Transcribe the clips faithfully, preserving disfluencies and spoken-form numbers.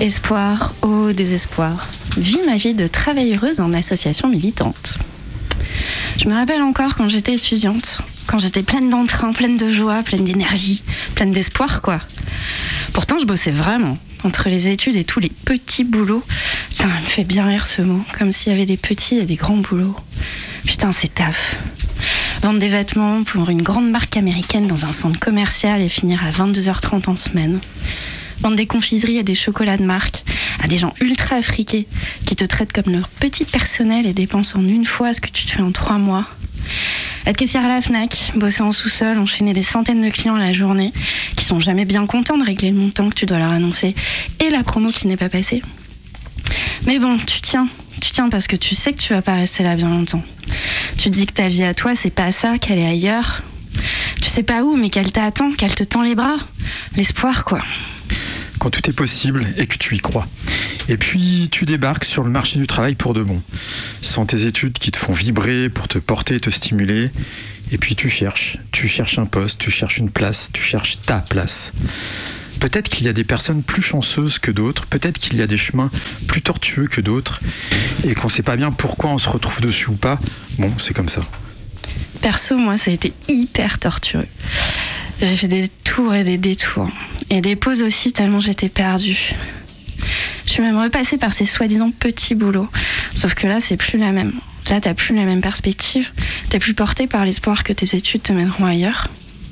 Espoir, oh désespoir. Vis ma vie de travailleuse en association militante. Je me rappelle encore quand j'étais étudiante, quand j'étais pleine d'entrain, pleine de joie, pleine d'énergie, pleine d'espoir, quoi. Pourtant, je bossais vraiment. Entre les études et tous les petits boulots. Ça me fait bien rire ce mot, comme s'il y avait des petits et des grands boulots. Putain, c'est taf. Vendre des vêtements pour une grande marque américaine dans un centre commercial et finir à vingt-deux heures trente en semaine. Vendre des confiseries et des chocolats de marque à des gens ultra afriqués qui te traitent comme leur petit personnel et dépensent en une fois ce que tu te fais en trois mois. Être caissière à la Fnac, bosser en sous-sol, enchaîner des centaines de clients la journée qui sont jamais bien contents de régler le montant que tu dois leur annoncer et la promo qui n'est pas passée. Mais bon, tu tiens, tu tiens parce que tu sais que tu vas pas rester là bien longtemps. Tu te dis que ta vie à toi, c'est pas ça, qu'elle est ailleurs. Tu sais pas où, mais qu'elle t'attend, qu'elle te tend les bras. L'espoir, quoi. Quand tout est possible et que tu y crois. Et puis, tu débarques sur le marché du travail pour de bon. Sans tes études qui te font vibrer pour te porter et te stimuler. Et puis, tu cherches. Tu cherches un poste, tu cherches une place, tu cherches ta place. Peut-être qu'il y a des personnes plus chanceuses que d'autres. Peut-être qu'il y a des chemins plus tortueux que d'autres. Et qu'on sait pas bien pourquoi on se retrouve dessus ou pas. Bon, c'est comme ça. Perso, moi, ça a été hyper tortureux. J'ai fait des tours et des détours. Et des pauses aussi, tellement j'étais perdue. Je suis même repassée par ces soi-disant petits boulots. Sauf que là, c'est plus la même. Là, t'as plus la même perspective. T'es plus portée par l'espoir que tes études te mèneront ailleurs.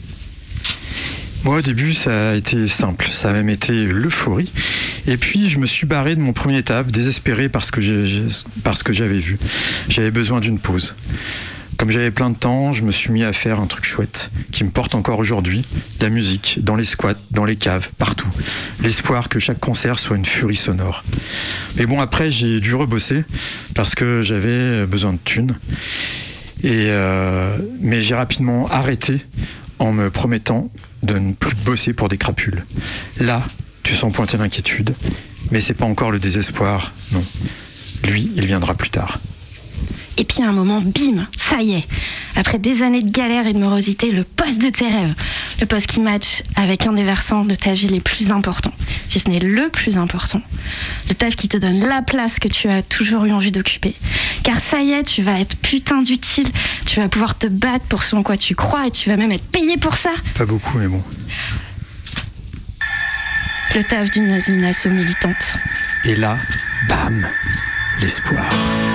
Moi, au début, ça a été simple. Ça a même été l'euphorie. Et puis, je me suis barré de mon premier taf, désespéré parce que, j'ai, parce que j'avais vu. J'avais besoin d'une pause. Comme j'avais plein de temps, je me suis mis à faire un truc chouette, qui me porte encore aujourd'hui, la musique, dans les squats, dans les caves, partout. L'espoir que chaque concert soit une furie sonore. Mais bon, après, j'ai dû rebosser, parce que j'avais besoin de thunes. Et euh, mais j'ai rapidement arrêté, en me promettant de ne plus bosser pour des crapules. Là, tu sens pointer l'inquiétude, mais c'est pas encore le désespoir, non. Lui, il viendra plus tard. Et puis à un moment, bim, ça y est. Après des années de galère et de morosité, le poste de tes rêves. Le poste qui match avec un des versants de ta vie les plus importants. Si ce n'est le plus important. Le taf qui te donne la place que tu as toujours eu envie d'occuper. Car ça y est, tu vas être putain d'utile. Tu vas pouvoir te battre pour ce en quoi tu crois et tu vas même être payé pour ça. Pas beaucoup, mais bon. Le taf d'une, d'une asso militante. Et là, bam, l'espoir.